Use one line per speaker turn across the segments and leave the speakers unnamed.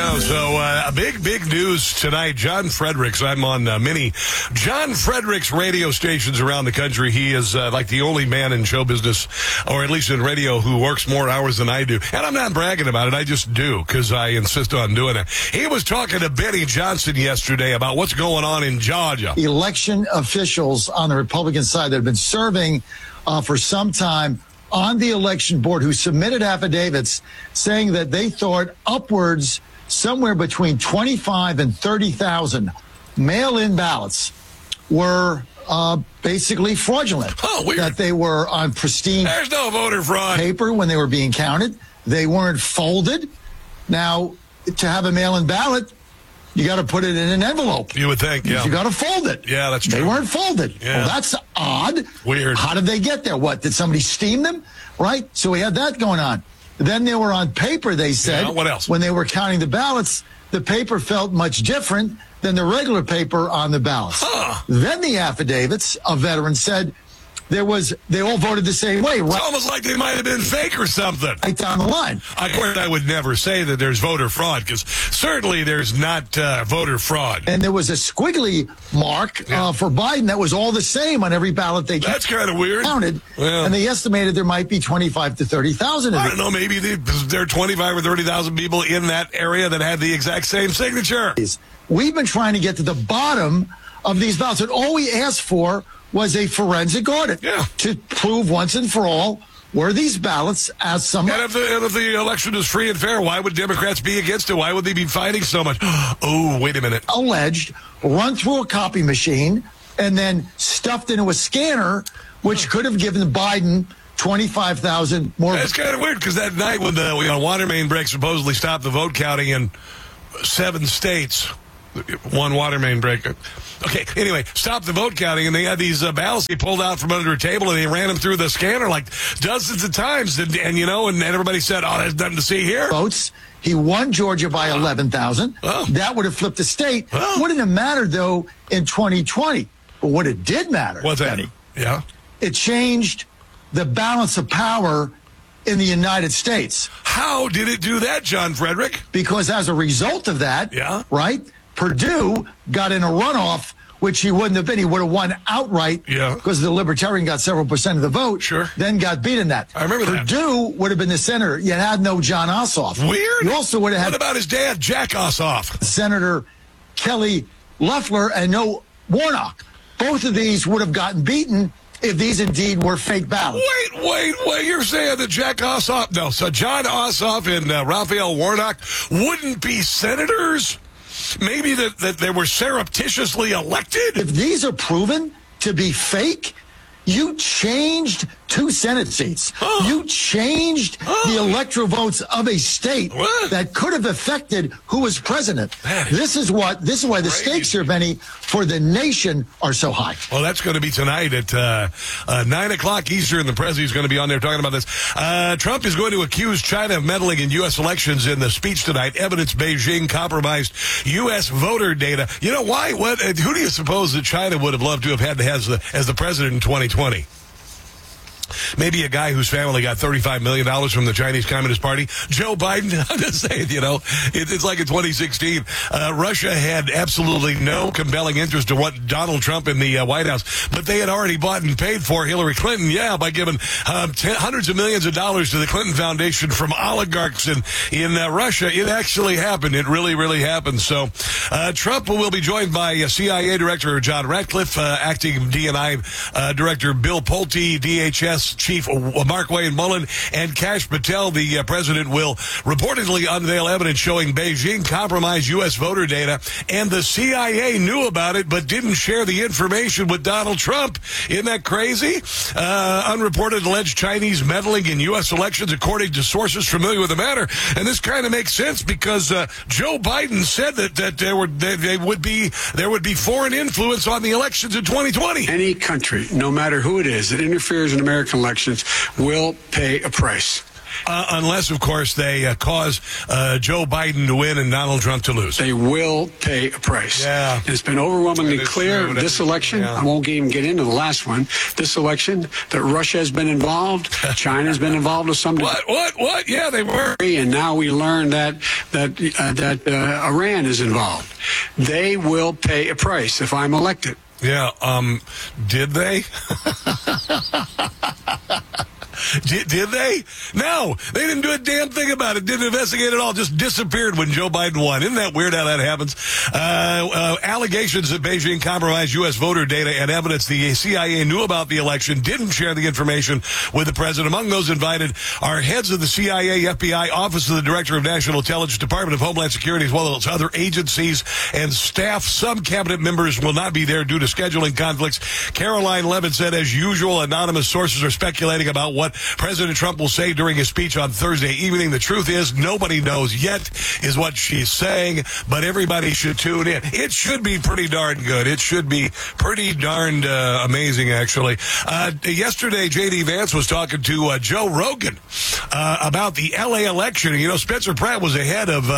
know. So big news tonight. John Fredericks. I'm on many John Fredericks radio stations around the country. He is like the only man in show business, or at least in radio, who works more hours than I do. And I'm not bragging about it. I just do because I insist on doing it. He was talking to Benny Johnson yesterday about what's going on in Georgia.
Election officials on the Republican side that have been serving for some time on the election board who submitted affidavits saying that they thought upwards somewhere between 25 and 30,000 mail-in ballots were basically fraudulent.
Oh, weird.
That they were on pristine
There's no voter fraud
paper when they were being counted. They weren't folded. Now, to have a mail-in ballot, you got to put it in an envelope.
You would think, yeah.
You got to fold it.
Yeah, that's true.
They weren't folded.
Yeah.
Well, that's odd.
Weird.
How did they get there? What, did somebody steam them? Right? So we had that going on. Then they were on paper, they said.
Yeah, what else?
When they were counting the ballots, the paper felt much different than the regular paper on the ballots.
Huh.
Then the affidavits of veterans said they all voted the same way,
It's
right
almost like they might have been fake or something.
down the line.
Of course, I would never say that there's voter fraud, because certainly there's not voter fraud.
And there was a squiggly mark for Biden that was all the same on every ballot they
That's kind of weird.
counted.
Well,
And they estimated there might be 25 to 30,000 of
I
it.
don't know, maybe there are 25 or 30,000 people in that area that had the exact same signature.
We've been trying to get to the bottom of these ballots, and all we asked for was a forensic audit to prove once and for all were these ballots as some.
And if the election is free and fair, why would Democrats be against it? Why would they be fighting so much? Oh, wait a minute.
Alleged, run through a copy machine, and then stuffed into a scanner, which could have given Biden 25,000 more.
That's kind of weird, because that night when the water main break supposedly stopped the vote counting in 7 states, one water main break. Okay, anyway, stopped the vote counting, and they had these ballots they pulled out from under a table, and they ran them through the scanner like dozens of times, and everybody said, "Oh, there's nothing to see here."
Votes. He won Georgia by 11,000.
Oh.
That would have flipped the state.
Oh.
Wouldn't have mattered, though, in 2020. But what it did matter,
What's that?
Benny,
Yeah.
it changed the balance of power in the United States.
How did it do that, John Frederick?
Because as a result of that, right, Purdue got in a runoff, which he wouldn't have been. He would have won outright because the Libertarian got several percent of the vote, then got beat in that.
I remember that.
Purdue would have been the senator. You had no John Ossoff.
Weird.
You also would have had...
What about his dad, Jack Ossoff?
Senator Kelly Loeffler and no Warnock. Both of these would have gotten beaten if these indeed were fake ballots.
Wait. You're saying that Jack Ossoff... No, so John Ossoff and Raphael Warnock wouldn't be senators? Maybe that they were surreptitiously elected?
If these are proven to be fake, you changed 2 Senate seats. You changed the electoral votes of a state that could have affected who was president. This is why the stakes here, Benny, for the nation are so high.
Well, that's going to be tonight at 9 o'clock Eastern. The president is going to be on there talking about this. Trump is going to accuse China of meddling in U.S. elections in the speech tonight. Evidence Beijing compromised U.S. voter data. You know why? Who do you suppose that China would have loved to have had as the president in 2020? Maybe a guy whose family got $35 million from the Chinese Communist Party. Joe Biden, I'm just saying, it's like in 2016. Russia had absolutely no compelling interest in what Donald Trump in the White House, but they had already bought and paid for Hillary Clinton, by giving hundreds of millions of dollars to the Clinton Foundation from oligarchs in Russia. It actually happened. It really, really happened. So Trump will be joined by CIA Director John Ratcliffe, acting DNI Director Bill Pulte, DHS Chief Mark Wayne Mullen, and Kash Patel. The president will reportedly unveil evidence showing Beijing compromised U.S. voter data, and the CIA knew about it but didn't share the information with Donald Trump. Isn't that crazy? Unreported alleged Chinese meddling in U.S. elections, according to sources familiar with the matter. And this kind of makes sense because Joe Biden said that there would be foreign influence on the elections in 2020.
Any country, no matter who it is, that interferes in American elections will pay a price.
Unless, of course, they cause Joe Biden to win and Donald Trump to lose.
They will pay a price.
Yeah.
And it's been overwhelmingly clear
true.
this election, I won't even get into the last one, this election, that Russia has been involved, China's been involved to some degree.
What? Yeah, they were.
And now we learn that Iran is involved. They will pay a price if I'm elected.
Yeah, did they? Did they? No, they didn't do a damn thing about it. Didn't investigate at all. Just disappeared when Joe Biden won. Isn't that weird how that happens? Allegations that Beijing compromised U.S. voter data and evidence the CIA knew about the election, didn't share the information with the president. Among those invited are heads of the CIA, FBI, Office of the Director of National Intelligence, Department of Homeland Security, as well as other agencies and staff. Some cabinet members will not be there due to scheduling conflicts. Caroline Levitt said, as usual, anonymous sources are speculating about what President Trump will say during his speech on Thursday evening. The truth is, nobody knows yet, is what she's saying, but everybody should tune in. It should be pretty darn good. It should be pretty darned amazing, actually. Yesterday, J.D. Vance was talking to Joe Rogan about the L.A. election. You know, Spencer Pratt was ahead of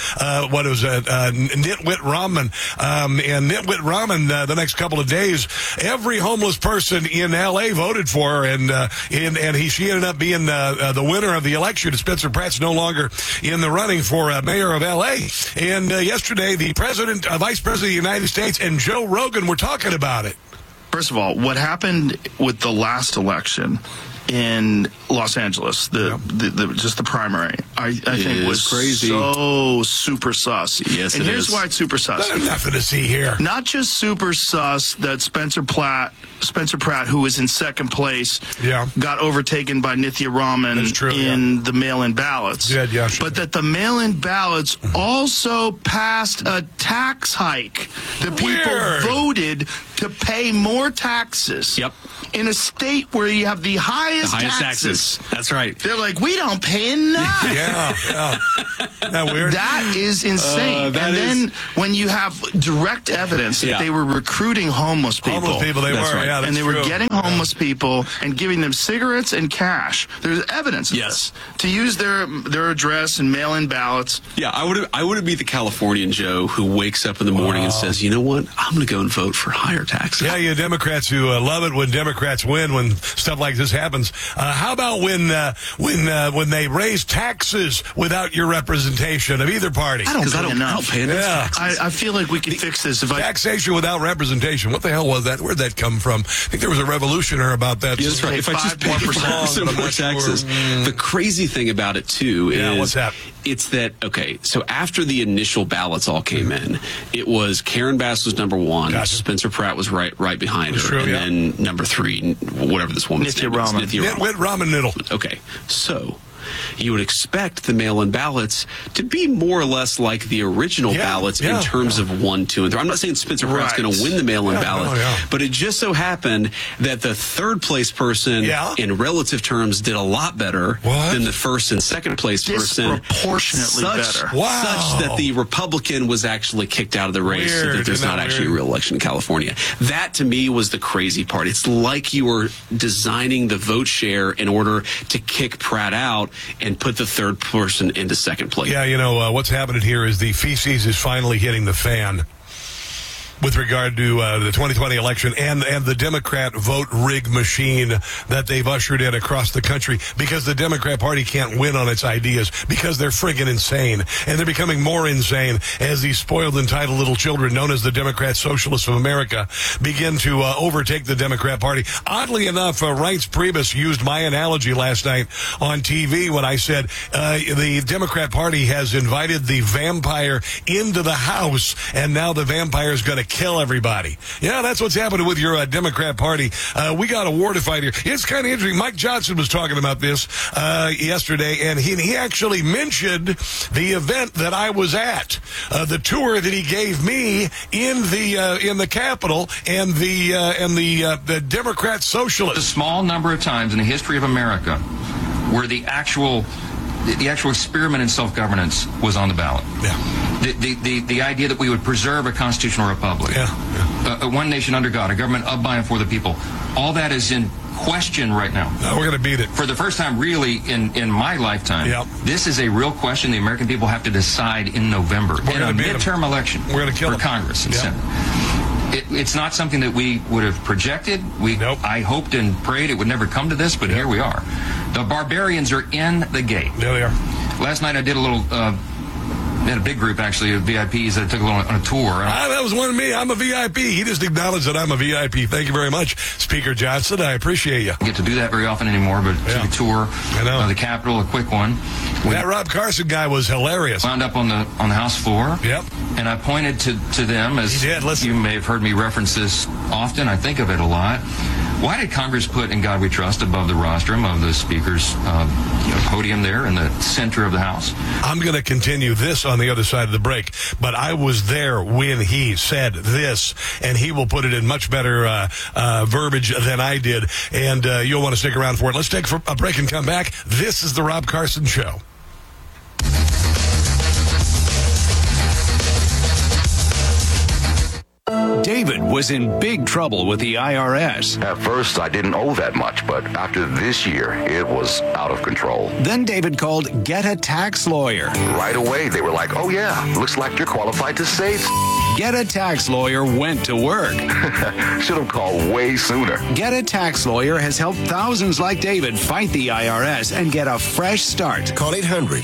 Nitwit Rahman. And Nitwit Rahman, the next couple of days, every homeless person in L.A. voted for her, and she ended up being the winner of the election. Spencer Pratt's no longer in the running for mayor of L.A. And yesterday, the vice president of the United States and Joe Rogan were talking about it.
First of all, what happened with the last election in Los Angeles, just the primary, I think was crazy. So super sus.
Yes,
and here's why it's super sus.
There's nothing to see here.
Not just super sus that Spencer Pratt, who was in second place, got overtaken by Nithya Raman in the mail-in ballots. But that the mail-in ballots also passed a tax hike. The people voted to pay more taxes.
Yep.
In a state where you have the highest
taxes. That's right.
They're like, we don't pay enough.
Yeah. Isn't that weird?
That is insane. Then when you have direct evidence that they were recruiting homeless people.
And
they were getting homeless people and giving them cigarettes and cash. There's evidence of this. To use their address and mail-in ballots.
Yeah, I would be the Californian Joe who wakes up in the morning and says, you know what? I'm going to go and vote for higher taxes.
Yeah, you Democrats who love it when Democrats win, when stuff like this happens. How about when they raise taxes without your representation of either party?
I don't pay enough.
Yeah.
I feel like we can fix this.
Taxation without representation. What the hell was that? Where'd that come from? I think there was a revolutionary about that.
Yeah, that's right. If I just pay 5% more taxes. The crazy thing about it, too, is
what's that?
It's that, so after the initial ballots all came in, it was Karen Bass was number one.
Gotcha.
Spencer Pratt was right behind her.
True,
and then number three, whatever this woman's name is.
Nitwit Rahman Niddle.
Okay, so you would expect the mail-in ballots to be more or less like the original ballots in terms of 1, 2, and 3. I'm not saying Spencer Pratt's going to win the mail-in ballot, but it just so happened that the third place person in relative terms did a lot better than the first and second place person.
Disproportionately better.
Such that the Republican was actually kicked out of the race, so that there's not actually a real election in California. That, to me, was the crazy part. It's like you were designing the vote share in order to kick Pratt out and put the third person into second place.
Yeah, you know, what's happening here is the feces is finally hitting the fan with regard to the 2020 election and the Democrat vote rig machine that they've ushered in across the country, because the Democrat Party can't win on its ideas because they're friggin' insane. And they're becoming more insane as these spoiled, entitled little children known as the Democrat Socialists of America begin to overtake the Democrat Party. Oddly enough, Reince Priebus used my analogy last night on TV when I said the Democrat Party has invited the vampire into the house, and now the vampire is going to kill everybody. Yeah, that's what's happening with your Democrat Party. We got a war to fight here. It's kind of interesting. Mike Johnson was talking about this yesterday, and he actually mentioned the event that I was at, the tour that he gave me in the Capitol, and the Democrat Socialists.
A small number of times in the history of America where the actual experiment in self-governance was on the ballot.
Yeah.
The idea that we would preserve a constitutional republic, one nation under God, a government of, by, and for the people, all that is in question right now.
No, we're going to beat it.
For the first time, really, in my lifetime, this is a real question the American people have to decide in November in a midterm election for Congress and Senate. It's not something that we would have projected. I hoped and prayed it would never come to this, but here we are. The barbarians are in the gate.
There they are.
Last night I did a little... had a big group, actually, of VIPs that took a little on a tour.
That was one of me. I'm a VIP. He just acknowledged that I'm a VIP. Thank you very much, Speaker Johnson. I appreciate you.
I get to do that very often anymore, but took a tour of the Capitol, a quick one.
That Rob Carson guy was hilarious.
Wound up on the House floor.
Yep.
And I pointed to them, as you may have heard me reference this often. I think of it a lot. Why did Congress put In God We Trust above the rostrum of the Speaker's podium there in the center of the House?
I'm going to continue this on the other side of the break, but I was there when he said this, and he will put it in much better verbiage than I did, and you'll want to stick around for it. Let's take a break and come back. This is the Rob Carson Show.
David was in big trouble with the IRS.
At first, I didn't owe that much, but after this year, it was out of control.
Then David called Get a Tax Lawyer.
Right away, they were like, oh yeah, looks like you're qualified to save.
Get a Tax Lawyer went to work.
Should have called way sooner.
Get a Tax Lawyer has helped thousands like David fight the IRS and get a fresh start.
Call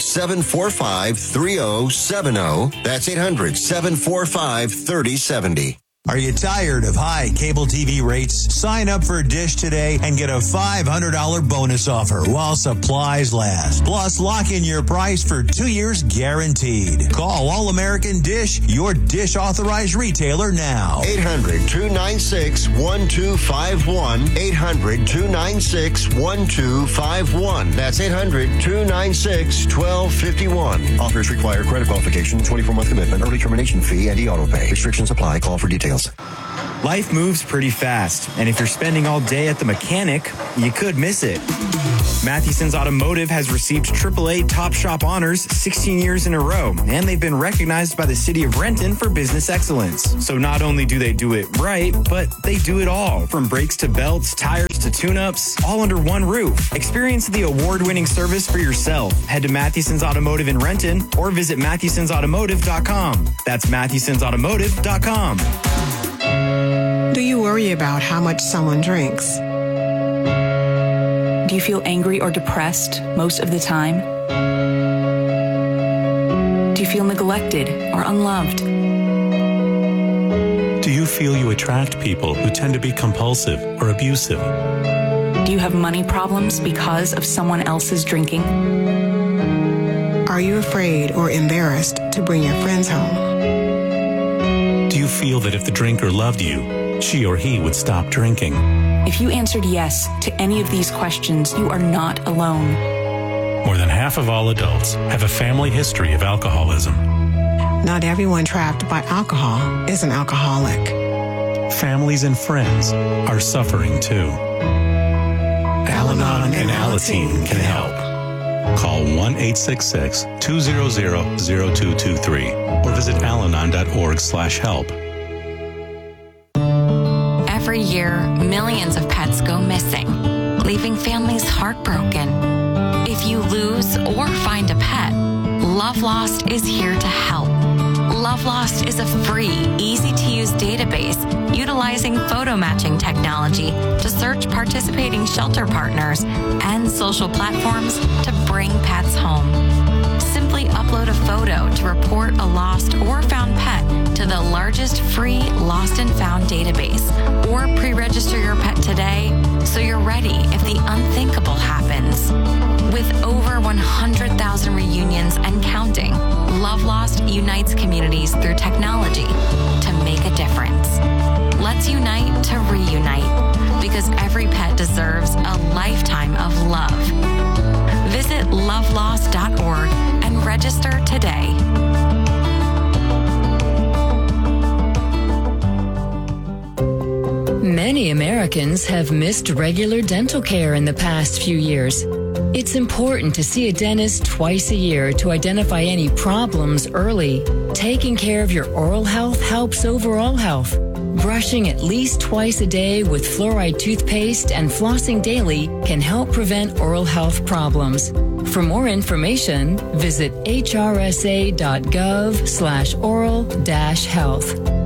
800-745-3070. That's 800-745-3070.
Are you tired of high cable TV rates? Sign up for Dish today and get a $500 bonus offer while supplies last. Plus, lock in your price for 2 years guaranteed. Call All American Dish, your Dish authorized retailer now.
800-296-1251. 800-296-1251. That's 800-296-1251. Offers require credit qualification, 24-month commitment, early termination fee, and e-auto pay. Restrictions apply. Call for details.
Life moves pretty fast, and if you're spending all day at the mechanic, you could miss it. Matheson's Automotive has received AAA Top Shop honors 16 years in a row, and they've been recognized by the city of Renton for business excellence. So not only do they do it right, but they do it all, from brakes to belts, tires to tune-ups, all under one roof. Experience the award-winning service for yourself. Head to Matheson's Automotive in Renton or visit Matheson'sAutomotive.com. That's Matheson'sAutomotive.com.
Do you worry about how much someone drinks?
Do you feel angry or depressed most of the time? Do you feel neglected or unloved?
Do you feel you attract people who tend to be compulsive or abusive?
Do you have money problems because of someone else's drinking?
Are you afraid or embarrassed to bring your friends home?
Do you feel that if the drinker loved you, she or he would stop drinking?
If you answered yes to any of these questions, you are not alone.
More than half of all adults have a family history of alcoholism.
Not everyone trapped by alcohol is an alcoholic.
Families and friends are suffering too. Al-Anon and Alateen can help. Call 1-866-200-0223 or visit alanon.org/help.
Every year, millions of pets go missing, leaving families heartbroken. If you lose or find a pet, Love Lost is here to help. Love Lost is a free, easy-to-use database utilizing photo matching technology to search participating shelter partners and social platforms to bring pets home. Simply upload a photo to report a lost or found pet to the largest free lost and found database, or pre-register your pet today so you're ready if the unthinkable happens. With over 100,000 reunions and counting, Love Lost unites communities through technology to make a difference. Let's unite to reunite, because every pet deserves a lifetime of love. Visit lovelost.org and register today.
Many Americans have missed regular dental care in the past few years. It's important to see a dentist twice a year to identify any problems early. Taking care of your oral health helps overall health. Brushing at least twice a day with fluoride toothpaste and flossing daily can help prevent oral health problems. For more information, visit hrsa.gov/oral-health.